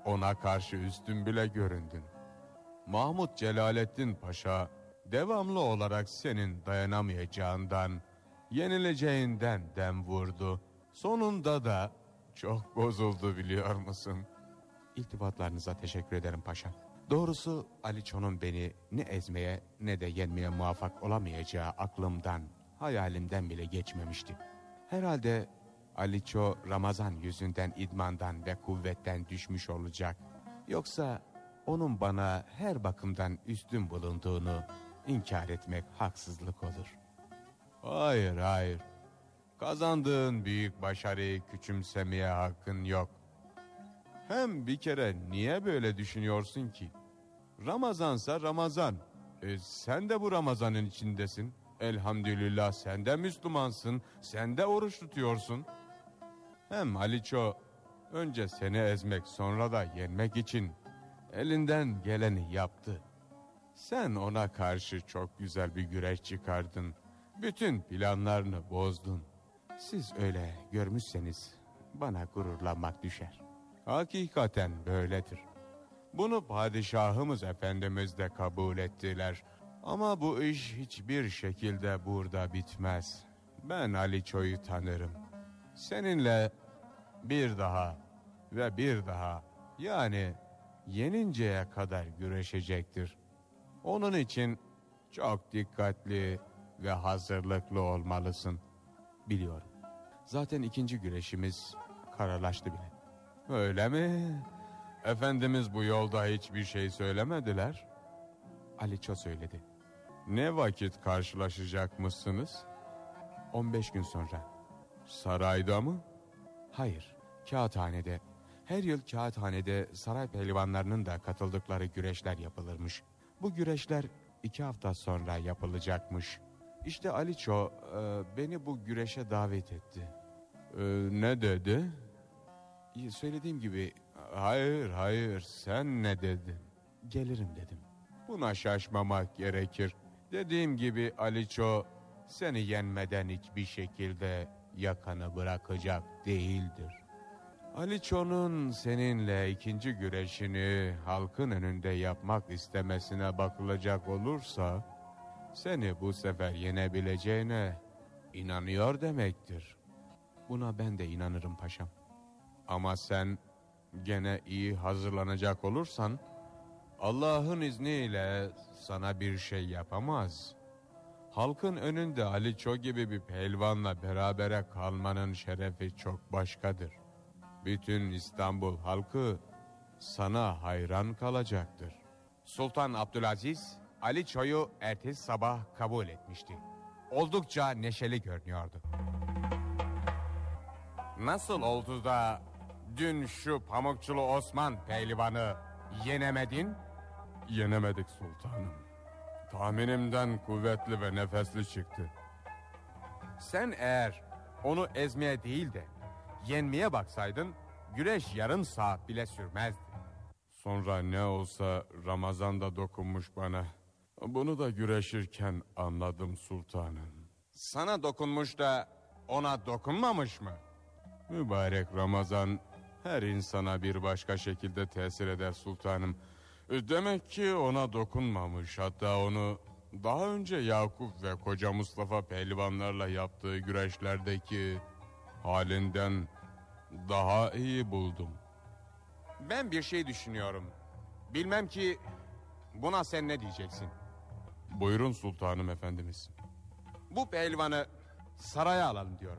ona karşı üstün bile göründün. Mahmud Celaleddin Paşa devamlı olarak senin dayanamayacağından, yenileceğinden dem vurdu. Sonunda da çok bozuldu, biliyor musun? İltifatlarınıza teşekkür ederim paşa. Doğrusu Aliço'nun beni ne ezmeye ne de yenmeye muvaffak olamayacağı aklımdan, hayalimden bile geçmemişti. Herhalde Aliço Ramazan yüzünden idmandan ve kuvvetten düşmüş olacak. Yoksa onun bana her bakımdan üstün bulunduğunu inkar etmek haksızlık olur. Hayır, hayır. Kazandığın büyük başarıyı küçümsemeye hakkın yok. Hem bir kere niye böyle düşünüyorsun ki? Ramazansa Ramazan. Sen de bu Ramazan'ın içindesin. Elhamdülillah sen de Müslümansın. Sen de oruç tutuyorsun. Hem Aliço önce seni ezmek sonra da yenmek için elinden geleni yaptı. Sen ona karşı çok güzel bir güreş çıkardın. Bütün planlarını bozdun. Siz öyle görmüşseniz bana gururlanmak düşer. Hakikaten böyledir. Bunu padişahımız efendimiz de kabul ettiler. Ama bu iş hiçbir şekilde burada bitmez. Ben Aliço'yu tanırım. Seninle bir daha ve bir daha, yani yeninceye kadar güreşecektir. Onun için çok dikkatli ve hazırlıklı olmalısın. Biliyorum. Zaten ikinci güreşimiz kararlaştı bile. Öyle mi? Efendimiz bu yolda hiçbir şey söylemediler. Aliço söyledi. Ne vakit karşılaşacakmışsınız? 15 gün sonra. Sarayda mı? Hayır, kağıthanede. Her yıl kağıthanede saray pehlivanlarının da katıldıkları güreşler yapılırmış. Bu güreşler 2 hafta sonra yapılacakmış. İşte Aliço beni bu güreşe davet etti. Ne dedi? Söylediğim gibi, hayır, sen ne dedin? Gelirim dedim. Buna şaşmamak gerekir. Dediğim gibi Aliço seni yenmeden hiçbir şekilde yakanı bırakacak değildir. Aliço'nun seninle ikinci güreşini halkın önünde yapmak istemesine bakılacak olursa, seni bu sefer yenebileceğine inanıyor demektir. Buna ben de inanırım paşam. Ama sen gene iyi hazırlanacak olursan, Allah'ın izniyle sana bir şey yapamaz. Halkın önünde Aliço gibi bir pehlivanla berabere kalmanın şerefi çok başkadır. Bütün İstanbul halkı sana hayran kalacaktır. Sultan Abdülaziz, Aliço'yu ertesi sabah kabul etmişti. Oldukça neşeli görünüyordu. Nasıl oldu da dün şu Pamukçulu Osman pehlivanı yenemedin? Yenemedik sultanım. Tahminimden kuvvetli ve nefesli çıktı. Sen eğer onu ezmeye değil de yenmeye baksaydın, güreş yarım saat bile sürmezdi. Sonra ne olsa Ramazan'da dokunmuş bana. Bunu da güreşirken anladım sultanım. Sana dokunmuş da ona dokunmamış mı? Mübarek Ramazan her insana bir başka şekilde tesir eder sultanım. Demek ki ona dokunmamış, hatta onu daha önce Yakup ve Koca Mustafa pehlivanlarla yaptığı güreşlerdeki halinden daha iyi buldum. Ben bir şey düşünüyorum. Bilmem ki buna sen ne diyeceksin? Buyurun sultanım efendimiz. Bu pehlivanı saraya alalım diyorum.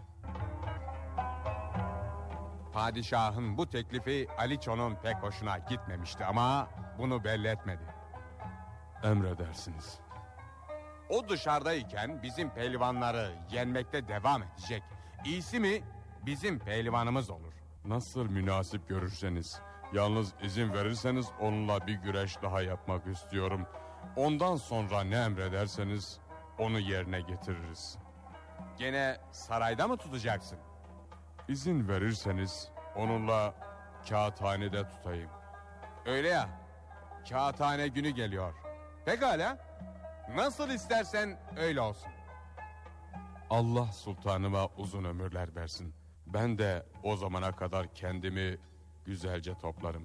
Padişahın bu teklifi Aliço'nun pek hoşuna gitmemişti ama bunu belli etmedi. Emredersiniz. O dışarıdayken bizim pehlivanları yenmekte devam edecek. İyisi mi bizim pehlivanımız olur. Nasıl münasip görürseniz. Yalnız izin verirseniz onunla bir güreş daha yapmak istiyorum. Ondan sonra ne emrederseniz onu yerine getiririz. Gene sarayda mı tutacaksın? İzin verirseniz onunla kağıthanede tutayım. Öyle ya, kağıthane günü geliyor. Pekala, nasıl istersen öyle olsun. Allah sultanıma uzun ömürler versin. Ben de o zamana kadar kendimi güzelce toplarım.